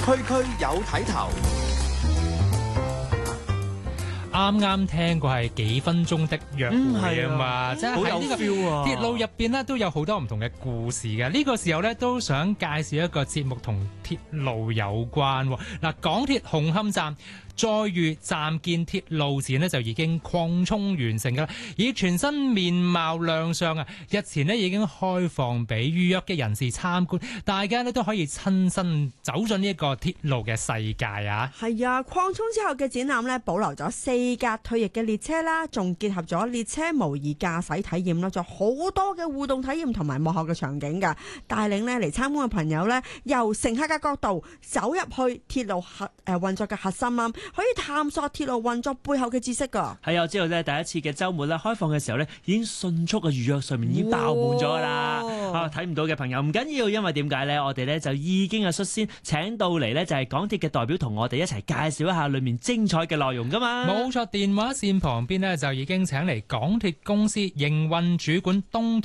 區區有睇頭。 啱啱聽過係幾分鐘的約會啊嘛，即係喺呢個鐵路入邊咧都有好多唔同嘅故事嘅。呢個時候咧都想介紹一個節目同鐵路有關。嗱，港鐵紅磡站再遇站建鐵路展呢就已經擴充完成㗎啦，以全新面貌亮相啊！日前呢已經開放俾預約嘅人士參觀，大家呢都可以親身走進呢一個鐵路嘅世界啊！ 係啊，擴充之後嘅展覽呢，保留咗4架退役嘅列車啦，仲結合咗列車模擬駕駛體驗啦，仲好多嘅互動體驗同埋幕後嘅場景㗎，帶領呢嚟參觀嘅朋友呢，由乘客嘅角度走入去鐵路運作嘅核心啦。可以探索鐵路運作背後嘅知識㗎。 係啊，我知道咧，第一次嘅週末咧開放嘅時候咧，已經迅速嘅預約上面已經爆滿咗啦。睇唔到嘅朋友唔緊要，因為點解咧？我哋咧就已經係率先請到嚟咧，就係港鐵嘅代表同我哋一齊介紹一下裡面精彩嘅內容㗎嘛。 冇錯，電話線旁邊呢，就已經請嚟港鐵公司營運主管東